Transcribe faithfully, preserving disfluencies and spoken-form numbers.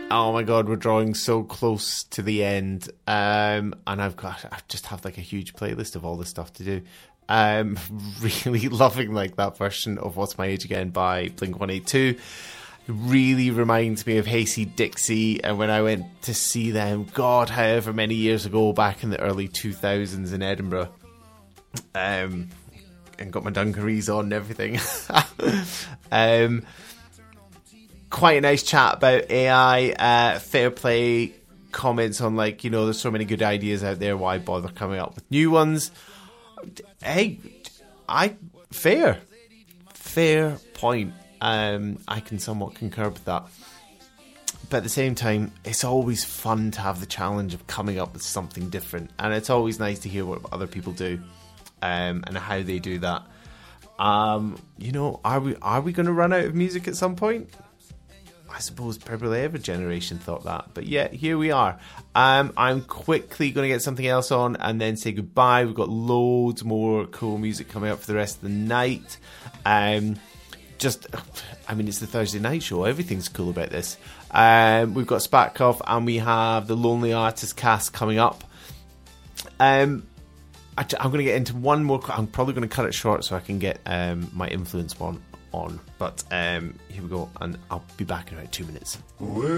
Oh my god, we're drawing so close to the end, um, and I've got I just have like a huge playlist of all this stuff to do. Um, really loving like that version of "What's My Age Again" by Blink one eighty-two. It really reminds me of Hasty Dixie, and when I went to see them, God, however many years ago, back in the early two thousands in Edinburgh, um, and got my dungarees on and everything. um. Quite a nice chat about A I, uh, fair play, comments on like, you know, there's so many good ideas out there, why bother coming up with new ones? Hey, I, fair, fair point. Um, I can somewhat concur with that. But at the same time, it's always fun to have the challenge of coming up with something different. And it's always nice to hear what other people do, um, and how they do that. Um, you know, are we, are we going to run out of music at some point? I suppose probably every generation thought that. But yeah, here we are. Um, I'm quickly going to get something else on and then say goodbye. We've got loads more cool music coming up for the rest of the night. Um, just, I mean, it's the Thursday night show. Everything's cool about this. Um, we've got Spatkoff and we have the Lonely Artist cast coming up. Um, I, I'm going to get into one more. I'm probably going to cut it short so I can get um, my influence one on, but um, here we go, and I'll be back in about two minutes.